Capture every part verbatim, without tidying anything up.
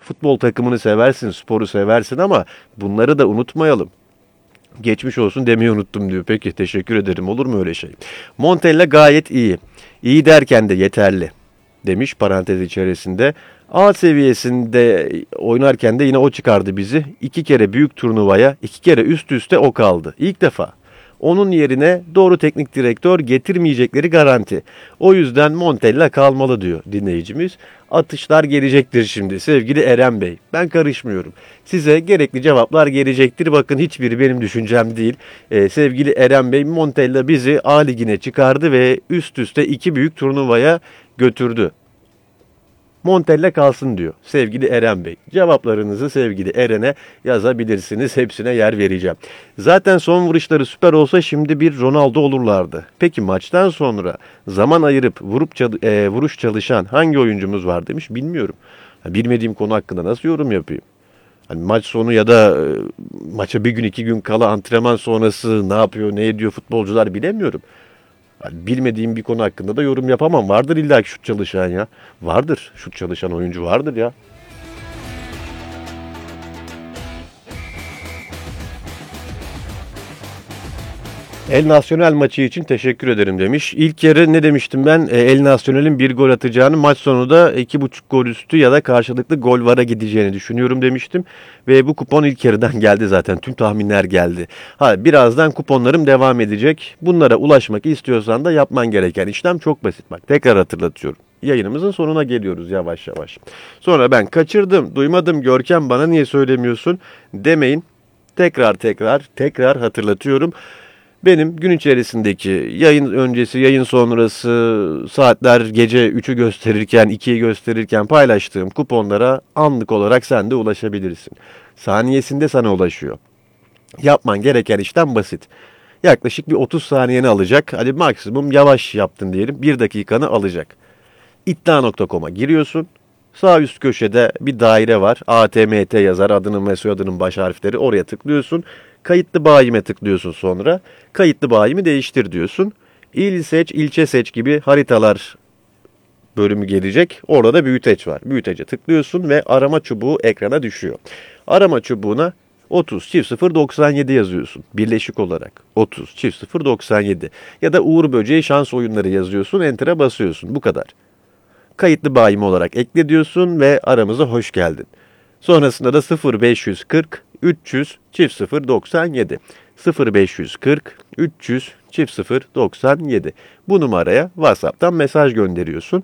Futbol takımını seversin, sporu seversin ama bunları da unutmayalım. Geçmiş olsun demeyi unuttum diyor. Peki teşekkür ederim. Olur mu öyle şey? Montella gayet iyi. İyi derken de yeterli demiş parantez içerisinde. A seviyesinde oynarken de yine o çıkardı bizi. İki kere büyük turnuvaya, iki kere üst üste o kaldı. İlk defa. Onun yerine doğru teknik direktör getirmeyecekleri garanti. O yüzden Montella kalmalı diyor dinleyicimiz. Atışlar gelecektir şimdi sevgili Eren Bey. Ben karışmıyorum. Size gerekli cevaplar gelecektir. Bakın hiçbiri benim düşüncem değil. Ee, sevgili Eren Bey, Montella bizi A Ligi'ne çıkardı ve üst üste iki büyük turnuvaya götürdü. Montella kalsın diyor sevgili Eren Bey. Cevaplarınızı sevgili Eren'e yazabilirsiniz. Hepsine yer vereceğim. Zaten son vuruşları süper olsa şimdi bir Ronaldo olurlardı. Peki maçtan sonra zaman ayırıp vurup çal- e, vuruş çalışan hangi oyuncumuz var demiş, bilmiyorum. Bilmediğim konu hakkında nasıl yorum yapayım? Hani maç sonu ya da e, maça bir gün iki gün kala antrenman sonrası ne yapıyor ne ediyor futbolcular bilemiyorum. Yani bilmediğim bir konu hakkında da yorum yapamam. Vardır illa ki şut çalışan ya. Vardır. Şut çalışan oyuncu vardır ya. El Nacional maçı için teşekkür ederim demiş. İlk yarı ne demiştim ben? E, El Nacional'in bir gol atacağını, maç sonu da iki buçuk gol üstü ya da karşılıklı gol vara gideceğini düşünüyorum demiştim. Ve bu kupon ilk yarıdan geldi zaten. Tüm tahminler geldi. Ha, birazdan kuponlarım devam edecek. Bunlara ulaşmak istiyorsan da yapman gereken işlem çok basit. Bak tekrar hatırlatıyorum. Yayınımızın sonuna geliyoruz yavaş yavaş. Sonra ben kaçırdım, duymadım, Görkem bana niye söylemiyorsun demeyin. Tekrar tekrar tekrar hatırlatıyorum. Benim gün içerisindeki yayın öncesi, yayın sonrası saatler gece üçü gösterirken, ikiyi gösterirken paylaştığım kuponlara anlık olarak sen de ulaşabilirsin. Saniyesinde sana ulaşıyor. Yapman gereken işlem basit. Yaklaşık bir otuz saniyeni alacak. Hadi maksimum yavaş yaptın diyelim. bir dakikanı alacak. iddia nokta com'a giriyorsun. Sağ üst köşede bir daire var. A T M T yazar, adının ve soyadının baş harfleri. Oraya tıklıyorsun. Kayıtlı bayime tıklıyorsun sonra. Kayıtlı bayimi değiştir diyorsun. İl seç, ilçe seç gibi haritalar bölümü gelecek. Orada büyüteç var. Büyütece tıklıyorsun ve arama çubuğu ekrana düşüyor. Arama çubuğuna otuz çift sıfır doksan yedi yazıyorsun. Birleşik olarak otuz çift sıfır doksan yedi. Ya da Uğur Böceği şans oyunları yazıyorsun. Enter'a basıyorsun. Bu kadar. Kayıtlı bayim olarak ekle diyorsun ve aramıza hoş geldin. Sonrasında da sıfır beş yüz kırk üç yüz çift sıfır doksan yedi. sıfır beş yüz kırk üç yüz çift sıfır doksan yedi. Bu numaraya WhatsApp'tan mesaj gönderiyorsun.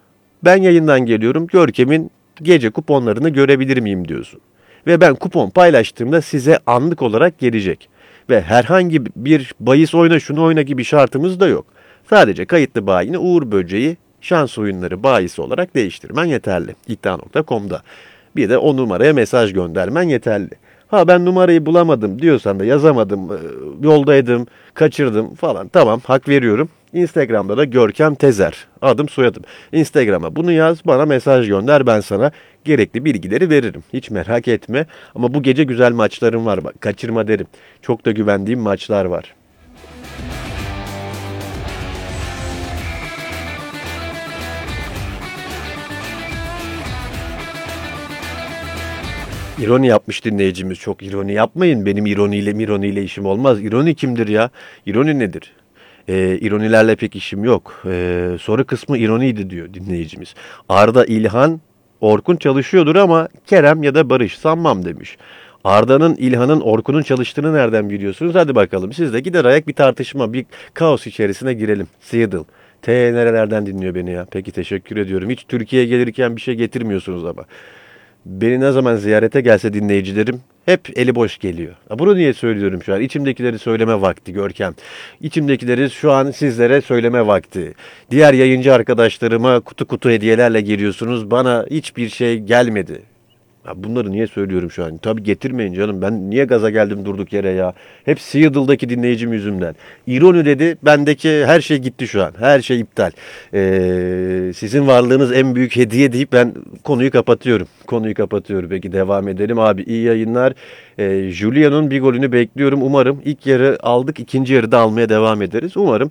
Ben yayından geliyorum. Görkem'in gece kuponlarını görebilir miyim diyorsun. Ve ben kupon paylaştığımda size anlık olarak gelecek. Ve herhangi bir bahis oyna şunu oyna gibi şartımız da yok. Sadece kayıtlı bayini Uğur Böceği şans oyunları bahisi olarak değiştirmen yeterli. iddia nokta com'da. Bir de o numaraya mesaj göndermen yeterli. Ha ben numarayı bulamadım diyorsan da yazamadım, yoldaydım, kaçırdım falan. Tamam, hak veriyorum. Instagram'da da Görkem Tezer. Adım soyadım. Instagram'a bunu yaz, bana mesaj gönder, ben sana gerekli bilgileri veririm. Hiç merak etme. Ama bu gece güzel maçlarım var, bak kaçırma derim. Çok da güvendiğim maçlar var. İroni yapmış dinleyicimiz. Çok ironi yapmayın. Benim ironiyle mironiyle işim olmaz. İroni kimdir ya? İroni nedir? Ee, ironilerle pek işim yok. Ee, soru kısmı ironiydi diyor dinleyicimiz. Arda, İlhan, Orkun çalışıyordur ama Kerem ya da Barış sanmam demiş. Arda'nın, İlhan'ın, Orkun'un çalıştığını nereden biliyorsunuz? Hadi bakalım. Siz de gider ayak bir tartışma, bir kaos içerisine girelim. Seattle. T nerelerden dinliyor beni ya? Peki teşekkür ediyorum. Hiç Türkiye'ye gelirken bir şey getirmiyorsunuz ama. Beni ne zaman ziyarete gelse dinleyicilerim hep eli boş geliyor. Bunu niye söylüyorum şu an? İçimdekileri söyleme vakti Görkem. İçimdekileri şu an sizlere söyleme vakti. Diğer yayıncı arkadaşlarıma kutu kutu hediyelerle geliyorsunuz. Bana hiçbir şey gelmedi. Ya bunları niye söylüyorum şu an? Tabii getirmeyin canım. Ben niye gaza geldim durduk yere ya? Hep Seattle'daki dinleyicim yüzümden. İroni dedi. Bendeki her şey gitti şu an. Her şey iptal. Ee, sizin varlığınız en büyük hediye deyip ben konuyu kapatıyorum. Konuyu kapatıyorum. Peki devam edelim. Abi iyi yayınlar. Ee, Julia'nın bir golünü bekliyorum. Umarım ilk yarı aldık. İkinci yarıda almaya devam ederiz. Umarım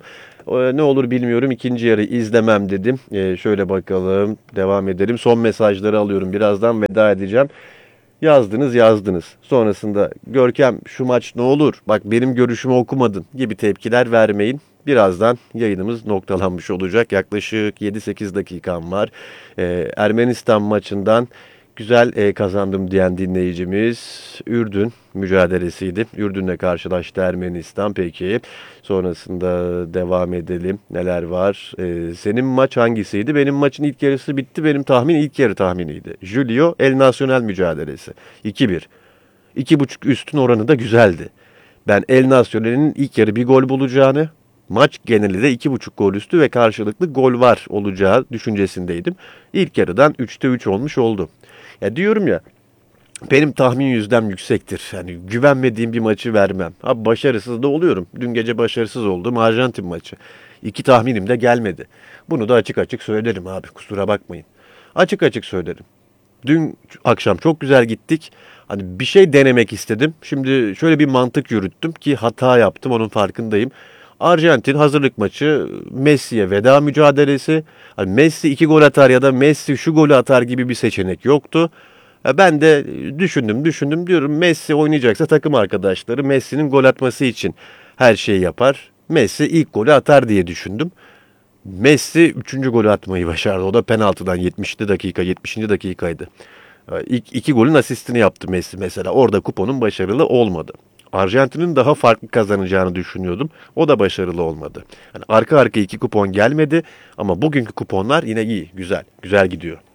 E, ne olur bilmiyorum. İkinci yarı izlemem dedim. E, şöyle bakalım. Devam edelim. Son mesajları alıyorum. Birazdan veda edeceğim. Yazdınız yazdınız. Sonrasında Görkem şu maç ne olur? Bak benim görüşümü okumadın gibi tepkiler vermeyin. Birazdan yayınımız noktalanmış olacak. Yaklaşık yedi sekiz dakikam var. Ee, Ermenistan maçından güzel e, kazandım diyen dinleyicimiz Ürdün mücadelesiydi. Ürdün'le karşılaştı Ermenistan. Peki sonrasında devam edelim. Neler var? Ee, senin maç hangisiydi? Benim maçın ilk yarısı bitti. Benim tahmin ilk yarı tahminiydi. Julio El Nacional mücadelesi. iki bir. iki buçuk üstün oranı da güzeldi. Ben El Nacional'in ilk yarı bir gol bulacağını, maç geneli de iki buçuk gol üstü ve karşılıklı gol var olacağı düşüncesindeydim. İlk yarıdan üçte üç olmuş oldu. Ya diyorum ya, benim tahmin yüzdem yüksektir. Yani güvenmediğim bir maçı vermem. Abi başarısız da oluyorum. Dün gece başarısız oldum Arjantin maçı. İki tahminim de gelmedi. Bunu da açık açık söylerim abi, kusura bakmayın. Açık açık söylerim. Dün akşam çok güzel gittik. Hani bir şey denemek istedim. Şimdi şöyle bir mantık yürüttüm ki hata yaptım, onun farkındayım. Arjantin hazırlık maçı, Messi'ye veda mücadelesi. Hani Messi iki gol atar ya da Messi şu golü atar gibi bir seçenek yoktu. Ya ben de düşündüm düşündüm diyorum, Messi oynayacaksa takım arkadaşları Messi'nin gol atması için her şeyi yapar. Messi ilk golü atar diye düşündüm. Messi üçüncü golü atmayı başardı. O da penaltıdan yetmişinci dakika, yetmişinci dakikaydı. İlk iki golün asistini yaptı Messi mesela. Orada kuponun başarılı olmadı. Arjantin'in daha farklı kazanacağını düşünüyordum. O da başarılı olmadı. Yani arka arkaya iki kupon gelmedi ama bugünkü kuponlar yine iyi, güzel, güzel gidiyor.